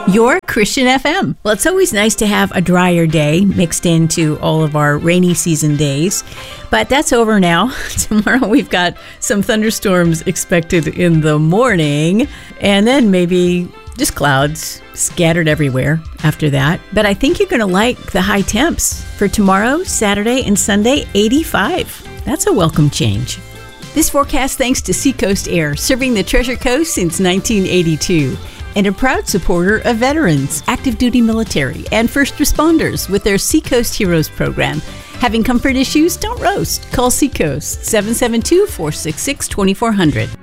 Your Christian FM. Well, it's always nice to have a drier day mixed into all of our rainy season days, but that's over now. Tomorrow we've got some thunderstorms expected in the morning, and then maybe just clouds scattered everywhere after that. But I think you're going to like the high temps for tomorrow, Saturday, and Sunday, 85. That's a welcome change. This forecast thanks to Seacoast Air, serving the Treasure Coast since 1982. And a proud supporter of veterans, active duty military, and first responders with their Seacoast Heroes program. Having comfort issues? Don't roast. Call Seacoast 772-466-2400.